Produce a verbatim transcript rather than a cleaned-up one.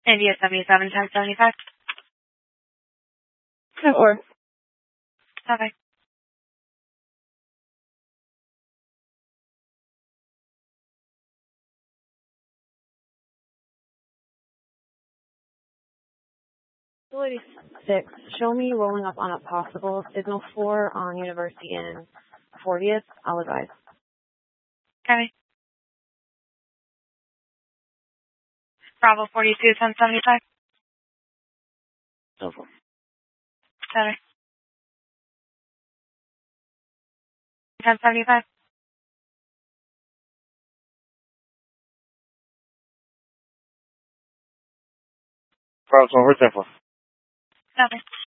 India seventy-seven, ten seventy-five. Or. Okay. Facility six, show me rolling up on a possible signal four on University in fortieth. I'll advise. Okay. Bravo forty-two, ten seventy-five. Over. Sorry. ten seventy-five. Bravo, over ten four. Okay.